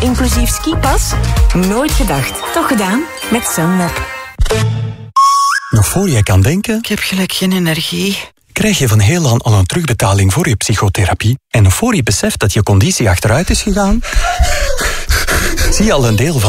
inclusief skipas? Nooit gedacht. Toch gedaan? Met Sunweb. Nog voor je kan denken... Ik heb gelijk geen energie. Krijg je van heel aan al een terugbetaling voor je psychotherapie en nog voor je beseft dat je conditie achteruit is gegaan? Zie je al een deel van